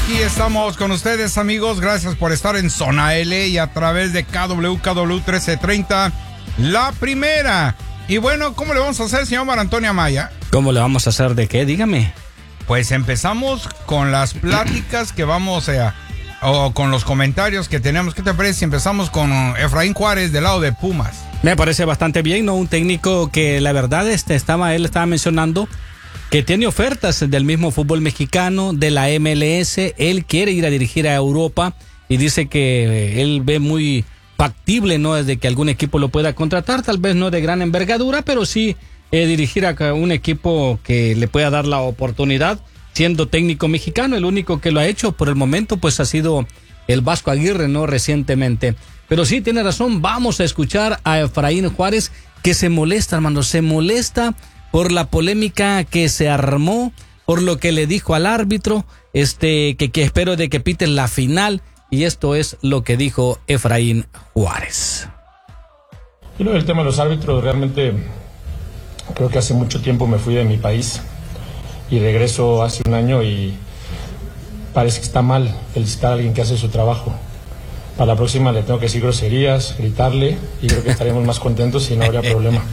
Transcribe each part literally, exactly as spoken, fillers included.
Aquí estamos con ustedes, amigos. Gracias por estar en Zona L y a través de K W K W trece treinta, La Primera. Y bueno, ¿cómo le vamos a hacer, señor Mar Antonio Amaya? ¿Cómo le vamos a hacer de qué? Dígame. Pues empezamos con las pláticas que vamos a... o con los comentarios que tenemos. ¿Qué te parece si empezamos con Efraín Juárez del lado de Pumas? Me parece bastante bien, ¿no? Un técnico que la verdad este, estaba, él estaba mencionando que tiene ofertas del mismo fútbol mexicano, de la M L S. Él quiere ir a dirigir a Europa y dice que él ve muy factible, ¿no? Desde que algún equipo lo pueda contratar, tal vez no de gran envergadura, pero sí eh, dirigir a un equipo que le pueda dar la oportunidad, siendo técnico mexicano. El único que lo ha hecho por el momento pues ha sido el Vasco Aguirre, ¿no? Recientemente. Pero sí, tiene razón, vamos a escuchar a Efraín Juárez, que se molesta, hermano, se molesta por la polémica que se armó, por lo que le dijo al árbitro, este, que, que espero de que piten la final, y esto es lo que dijo Efraín Juárez. Yo creo que el tema de los árbitros, realmente creo que hace mucho tiempo me fui de mi país y regreso hace un año y parece que está mal felicitar a alguien que hace su trabajo. Para la próxima le tengo que decir groserías, gritarle, y creo que estaremos más contentos y no habría problema.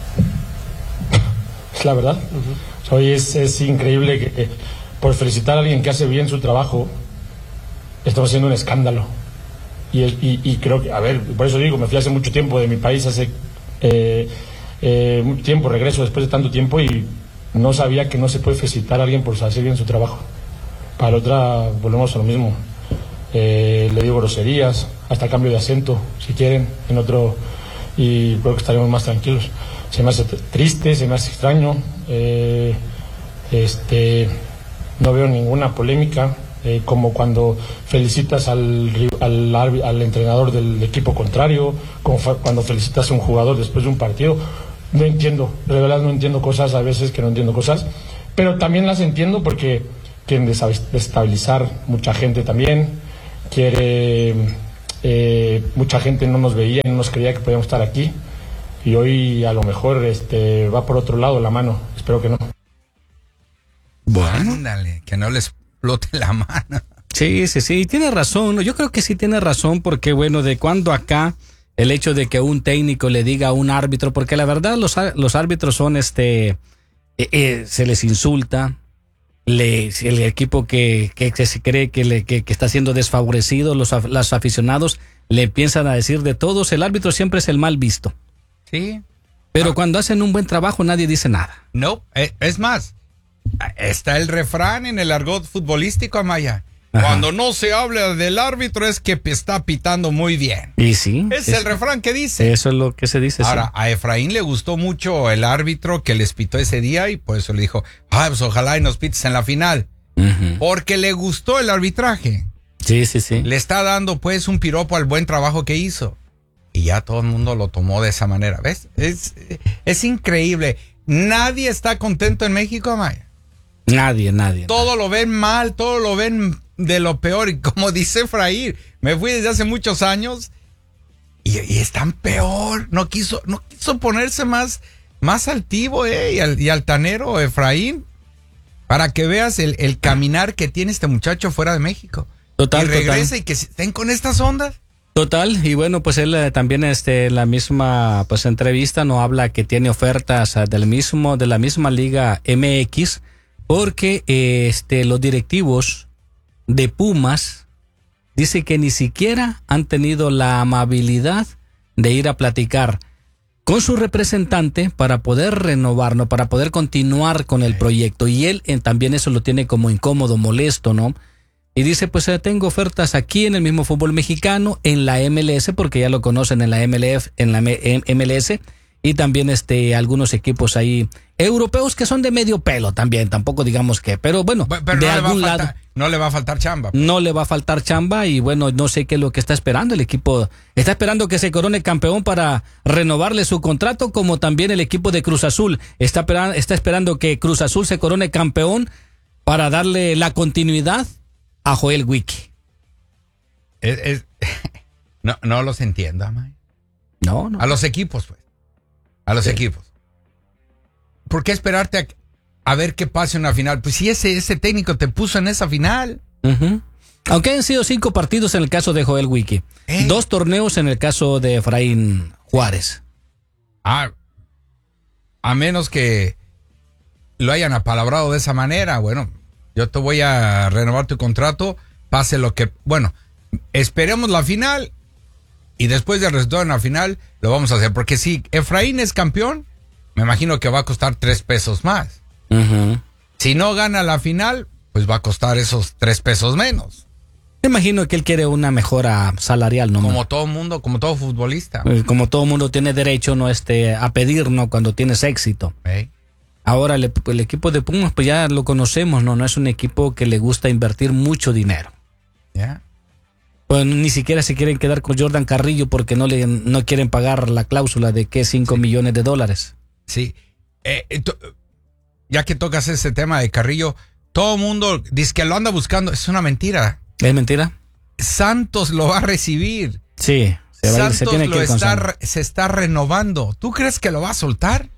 Es la verdad. Uh-huh. Hoy es, es increíble que eh, por felicitar a alguien que hace bien su trabajo estamos haciendo un escándalo. Y, y, y creo que, a ver, por eso digo, me fui hace mucho tiempo de mi país, hace eh, eh, mucho tiempo, regreso después de tanto tiempo y no sabía que no se puede felicitar a alguien por hacer bien su trabajo. Para la otra volvemos a lo mismo. Eh, le digo groserías, hasta cambio de acento, si quieren, en otro, y creo que estaremos más tranquilos. Se me hace triste, se me hace extraño, eh, este, no veo ninguna polémica, eh, como cuando felicitas al, al, al entrenador del equipo contrario, como fa- cuando felicitas a un jugador después de un partido. No entiendo, de verdad no entiendo cosas, a veces que no entiendo cosas, pero también las entiendo porque quieren desestabilizar mucha gente también, quiere, eh, mucha gente no nos veía y no nos creía que podíamos estar aquí. Y hoy a lo mejor este va por otro lado la mano, espero que no. Bueno, ándale, que no les explote la mano. Sí, sí, sí, tiene razón, yo creo que sí tiene razón, porque bueno, de cuando acá el hecho de que un técnico le diga a un árbitro, porque la verdad los, los árbitros son este, eh, eh, se les insulta, le, el equipo que, que, que se cree que, le, que, que está siendo desfavorecido, los, los aficionados le piensan a decir de todos, el árbitro siempre es el mal visto. Sí. Pero ah. cuando hacen un buen trabajo nadie dice nada. No, es más, está el refrán en el argot futbolístico, Amaya. Ajá. Cuando no se habla del árbitro es que está pitando muy bien. Y sí. Es, es el refrán que dice. Eso es lo que se dice. Ahora, sí. a Efraín le gustó mucho el árbitro que les pitó ese día y por eso le dijo, ah, pues ojalá y nos pites en la final. Uh-huh. Porque le gustó el arbitraje. Sí, sí, sí. Le está dando pues un piropo al buen trabajo que hizo. Y ya todo el mundo lo tomó de esa manera, ¿ves? Es, es increíble. Nadie está contento en México, Amaya. Nadie, nadie. Todo lo ven mal, todo lo ven de lo peor. Y como dice Efraín, me fui desde hace muchos años y, y están peor. No quiso, no quiso ponerse más, más altivo, eh, y, al, y altanero, Efraín, para que veas el, el caminar que tiene este muchacho fuera de México. Total, y regresa total. Y que estén con estas ondas. Total, y bueno, pues él eh, también este, en la misma pues entrevista no habla que tiene ofertas uh, del mismo, de la misma Liga M X, porque eh, este, los directivos de Pumas dice que ni siquiera han tenido la amabilidad de ir a platicar con su representante para poder renovarlo, para poder continuar con el proyecto, y él eh, también eso lo tiene como incómodo, molesto, ¿no? Y dice, pues eh, tengo ofertas aquí en el mismo fútbol mexicano, en la M L S, porque ya lo conocen en la M L F, en la M L S, y también este algunos equipos ahí europeos que son de medio pelo también, tampoco digamos que, pero bueno, pero de no algún le va a faltar, lado. No le va a faltar chamba. Pues. No le va a faltar chamba y bueno, no sé qué es lo que está esperando el equipo. Está esperando que se corone campeón para renovarle su contrato, como también el equipo de Cruz Azul. Está, está esperando que Cruz Azul se corone campeón para darle la continuidad a Joel Wiki. Es, es, no, no los entiendo, Amay. No, no. A los equipos, pues. A los sí. equipos. ¿Por qué esperarte a, a ver qué pasa en una final? Pues si ese, ese técnico te puso en esa final. Uh-huh. Aunque han sido cinco partidos en el caso de Joel Wiki. ¿Eh? Dos torneos en el caso de Efraín Juárez. Ah, a menos que lo hayan apalabrado de esa manera, bueno, yo te voy a renovar tu contrato, pase lo que... Bueno, esperemos la final y después del resultado en la final lo vamos a hacer. Porque si Efraín es campeón, me imagino que va a costar tres pesos más. Uh-huh. Si no gana la final, pues va a costar esos tres pesos menos. Me imagino que él quiere una mejora salarial, ¿no? Como todo mundo, como todo futbolista. Como todo mundo tiene derecho, no este, a pedir, ¿no? Cuando tienes éxito. Hey. Ahora el, el equipo de Pumas, pues ya lo conocemos, ¿no? No es un equipo que le gusta invertir mucho dinero. Ya. Yeah. Pues ni siquiera se quieren quedar con Jordan Carrillo porque no le no quieren pagar la cláusula de que cinco sí. millones de dólares. Sí. Eh, ya que tocas ese tema de Carrillo, todo el mundo dice que lo anda buscando. Es una mentira. ¿Es mentira? Santos lo va a recibir. Sí. Se va, Santos se tiene lo que está, se está renovando. ¿Tú crees que lo va a soltar?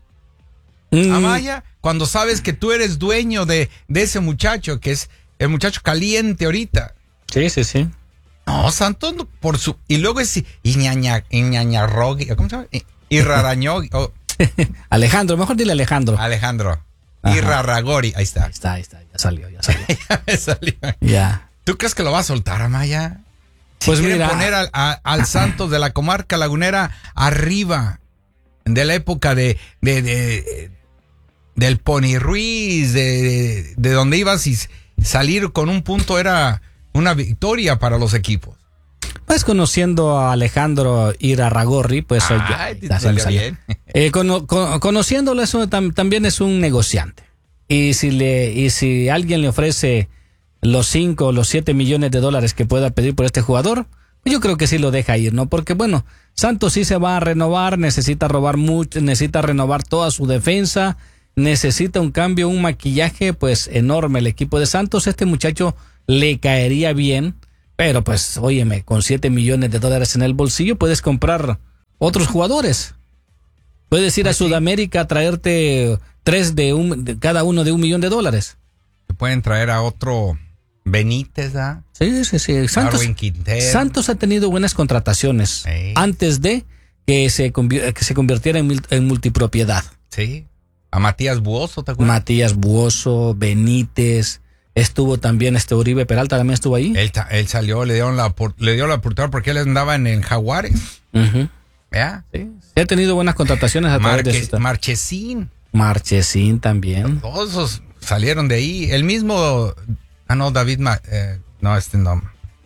Mm. Amaya, cuando sabes que tú eres dueño de, de ese muchacho, que es el muchacho caliente ahorita. Sí, sí, sí. No, Santos por su... Y luego es Iñaña, Iñañarrogui, ¿cómo se llama? Irrarañogui. Oh. Alejandro, mejor dile Alejandro. Alejandro. Irraragori, ahí está. Ahí está, ahí está, ya salió, ya salió. Ya me salió. Ya. ¿Tú crees que lo va a soltar, Amaya? Si pues quieren mira, poner al, a, al Santos de la comarca lagunera arriba, de la época de, de, de del Pony Ruiz, de, de, de donde ibas y salir con un punto era una victoria para los equipos. Pues conociendo a Alejandro Irarragorri, pues soy Ay, yo. Te salió bien. Eh, cono, con, conociéndolo eso tam, también es un negociante. Y si le y si alguien le ofrece los cinco o los siete millones de dólares que pueda pedir por este jugador, pues yo creo que sí lo deja ir, ¿no? Porque bueno, Santos sí se va a renovar, necesita robar mucho, necesita renovar toda su defensa, necesita un cambio, un maquillaje pues enorme el equipo de Santos. Este muchacho le caería bien, pero pues óyeme, con siete millones de dólares en el bolsillo puedes comprar otros jugadores. Puedes ir pues a sí. Sudamérica a traerte tres de un, de cada uno de un millón de dólares. Se pueden traer a otro Benítez, ¿ah? Sí, sí, sí. Santos, Santos ha tenido buenas contrataciones sí. antes de que se, convi- que se convirtiera en, mil- en multipropiedad. Sí. A Matías Buoso, ¿te acuerdas? Matías Buoso, Benítez, estuvo también este Uribe Peralta, también estuvo ahí. Él, él salió, le dieron la le dio la oportunidad porque él andaba en, en Jaguares. Uh-huh. ¿Ya? Sí. Sí, ha tenido buenas contrataciones a través Marque, de su... Marchesín. Marchesín también. Todos esos salieron de ahí. El mismo... Ah, no, David... Ma, eh, no, este no.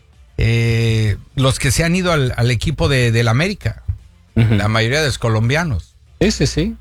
Eh, los que se han ido al, al equipo de, del América. Uh-huh. La mayoría de los colombianos. Sí, sí, sí.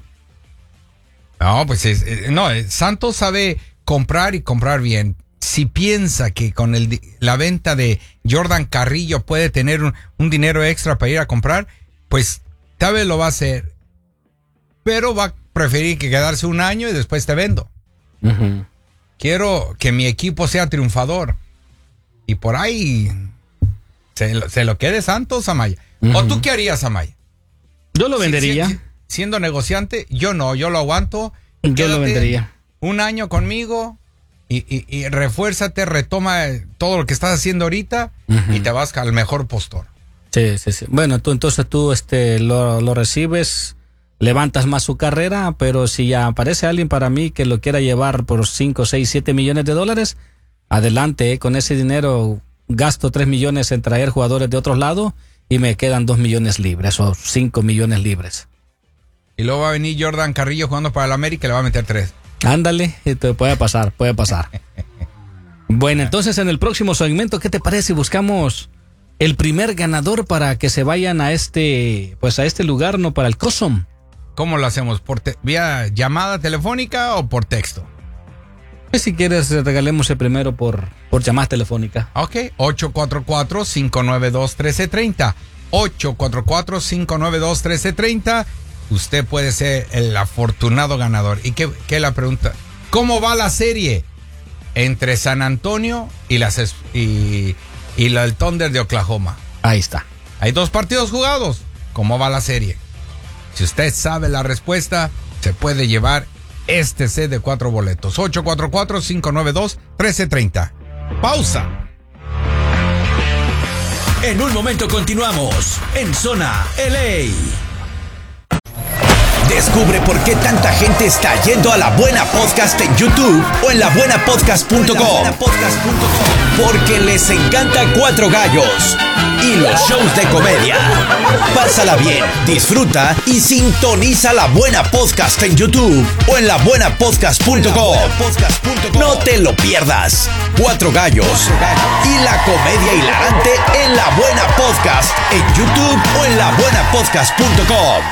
No, pues es, eh, no, eh, Santos sabe comprar y comprar bien. Si piensa que con el, la venta de Jordan Carrillo puede tener un, un dinero extra para ir a comprar, pues tal vez lo va a hacer. Pero va a preferir que quedarse un año y después te vendo. Uh-huh. Quiero que mi equipo sea triunfador. Y por ahí se, se lo quede Santos, Amaya. Uh-huh. ¿O tú qué harías, Amaya? Yo lo vendería. Si, si, siendo negociante, yo no, yo lo aguanto. Yo lo vendería. Un año conmigo y, y, y refuérzate, retoma todo lo que estás haciendo ahorita uh-huh. y te vas al mejor postor. Sí, sí, sí. Bueno, tú entonces tú este lo, lo recibes, levantas más su carrera, pero si ya aparece alguien para mí que lo quiera llevar por cinco, seis, siete millones de dólares, adelante, eh, con ese dinero gasto tres millones en traer jugadores de otros lados y me quedan dos millones libres o cinco millones libres. Y luego va a venir Jordan Carrillo jugando para el América y le va a meter tres. Ándale, te puede pasar, puede pasar. Bueno, entonces en el próximo segmento, ¿qué te parece si buscamos el primer ganador para que se vayan a este, pues a este lugar, no para el Cosom? ¿Cómo lo hacemos? ¿Por te- vía llamada telefónica o por texto? Pues si quieres regalemos el primero por, por llamada telefónica. Ok, ocho cuatro cuatro, cinco nueve dos, uno tres tres cero. ocho cuatro cuatro, cinco nueve dos, uno tres tres cero. Usted puede ser el afortunado ganador. ¿Y qué, qué es la pregunta? ¿Cómo va la serie entre San Antonio y, las, y, y la, el Thunder de Oklahoma? Ahí está. Hay dos partidos jugados. ¿Cómo va la serie? Si usted sabe la respuesta, se puede llevar este set de cuatro boletos. ocho cuatro cuatro, cinco nueve dos, uno tres tres cero. Pausa. En un momento continuamos en Zona L A. Descubre por qué tanta gente está yendo a La Buena Podcast en YouTube o en la buena podcast punto com. Porque les encanta Cuatro Gallos y los shows de comedia. Pásala bien, disfruta y sintoniza La Buena Podcast en YouTube o en la buena podcast punto com. No te lo pierdas. Cuatro Gallos y la comedia hilarante en La Buena Podcast en YouTube o en la buena podcast punto com.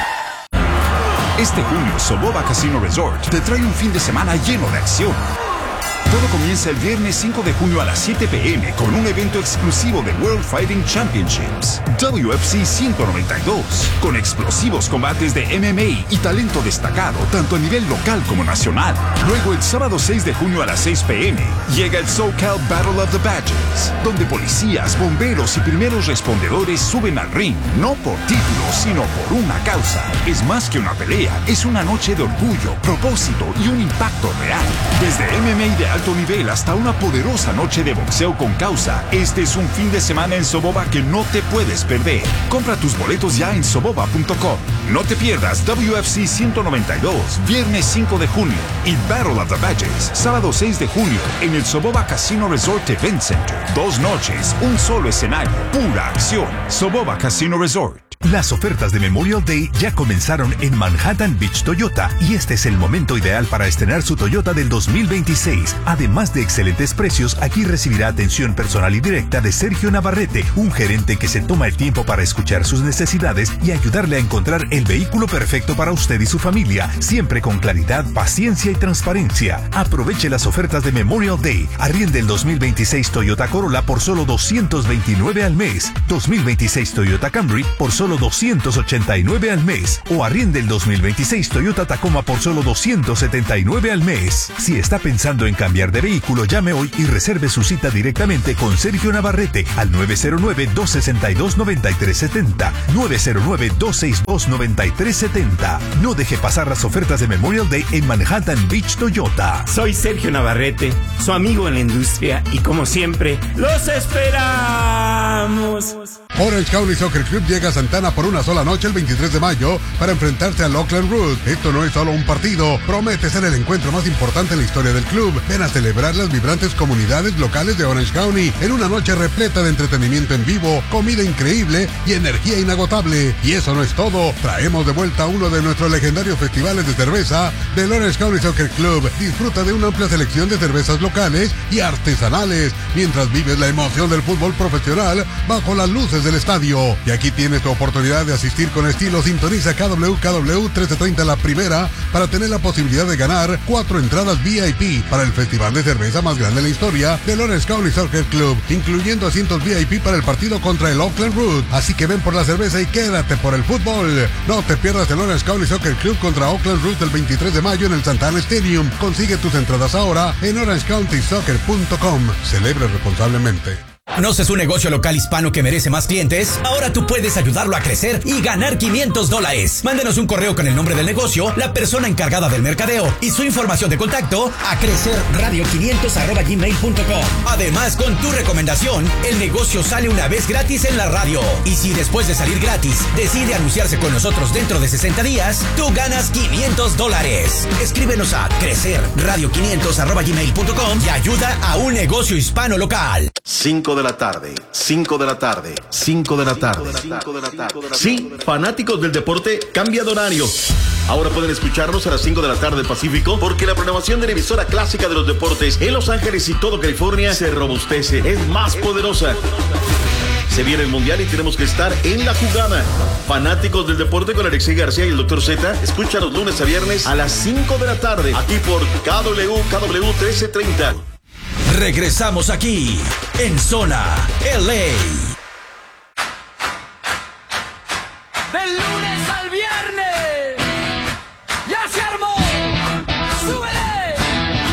Este junio, Soboba Casino Resort te trae un fin de semana lleno de acción. Todo comienza el viernes cinco de junio a las siete p m con un evento exclusivo de World Fighting Championships, W F C ciento noventa y dos, con explosivos combates de M M A y talento destacado tanto a nivel local como nacional. Luego, el sábado seis de junio a las seis p m llega el SoCal Battle of the Badges, donde policías, bomberos y primeros respondedores suben al ring, no por títulos, sino por una causa. Es más que una pelea, es una noche de orgullo, propósito y un impacto real. Desde M M A de alto nivel hasta una poderosa noche de boxeo con causa, este es un fin de semana en Soboba que no te puedes perder. Compra tus boletos ya en soboba punto com. No te pierdas W F C ciento noventa y dos, viernes cinco de junio, y Battle of the Badges, sábado seis de junio, en el Soboba Casino Resort Event Center. Dos noches, un solo escenario, pura acción. Soboba Casino Resort. Las ofertas de Memorial Day ya comenzaron en Manhattan Beach Toyota y este es el momento ideal para estrenar su Toyota del dos mil veintiséis. Además de excelentes precios, aquí recibirá atención personal y directa de Sergio Navarrete, un gerente que se toma el tiempo para escuchar sus necesidades y ayudarle a encontrar el vehículo perfecto para usted y su familia, siempre con claridad, paciencia y transparencia. Aproveche las ofertas de Memorial Day. Arriende el dos mil veintiséis Toyota Corolla por solo doscientos veintinueve al mes, dos mil veintiséis Toyota Camry por solo doscientos ochenta y nueve al mes o arriende el dos mil veintiséis Toyota Tacoma por solo doscientos setenta y nueve al mes. Si está pensando en cambiar de vehículo, llame hoy y reserve su cita directamente con Sergio Navarrete al nueve cero nueve, dos seis dos, nueve tres siete cero, nueve cero nueve, dos seis dos, nueve tres siete cero. No deje pasar las ofertas de Memorial Day en Manhattan Beach Toyota. Soy Sergio Navarrete, su amigo en la industria y como siempre, ¡los esperamos! Orange County Soccer Club llega a Santana por una sola noche el veintitrés de mayo para enfrentarse al Oakland Root. Esto no es solo un partido, promete ser el encuentro más importante en la historia del club. Ven a celebrar las vibrantes comunidades locales de Orange County en una noche repleta de entretenimiento en vivo, comida increíble y energía inagotable. Y eso no es todo, traemos de vuelta uno de nuestros legendarios festivales de cerveza del Orange County Soccer Club. Disfruta de una amplia selección de cervezas locales y artesanales mientras vives la emoción del fútbol profesional bajo las luces del estadio. Y aquí tienes tu oportunidad de asistir con estilo. Sintoniza K W K W trece treinta La Primera para tener la posibilidad de ganar cuatro entradas V I P para el festival de cerveza más grande de la historia del Orange County Soccer Club, incluyendo asientos V I P para el partido contra el Oakland Root. Así que ven por la cerveza y quédate por el fútbol. No te pierdas el Orange County Soccer Club contra Oakland Root el veintitrés de mayo en el Santana Stadium. Consigue tus entradas ahora en orange county soccer punto com. Celebre responsablemente. ¿Conoces un negocio local hispano que merece más clientes? Ahora tú puedes ayudarlo a crecer y ganar quinientos dólares. Mándenos un correo con el nombre del negocio, la persona encargada del mercadeo y su información de contacto a crecer radio quinientos arroba gmail punto com. Además, con tu recomendación, el negocio sale una vez gratis en la radio. Y si después de salir gratis decide anunciarse con nosotros dentro de sesenta días, tú ganas quinientos dólares. Escríbenos a crecer radio quinientos arroba gmail punto com y ayuda a un negocio hispano local. cinco de la tarde, cinco de la tarde, cinco de la tarde. Sí, fanáticos del deporte, cambia de horario. Ahora pueden escucharnos a las cinco de la tarde del Pacífico porque la programación de la emisora clásica de los deportes en Los Ángeles y todo California se robustece, es más poderosa. Se viene el Mundial y tenemos que estar en la jugada. Fanáticos del deporte con Alexei García y el doctor Z, escucha los lunes a viernes a las cinco de la tarde, aquí por K W K W trece treinta. Regresamos aquí en Zona L A. Del lunes al viernes.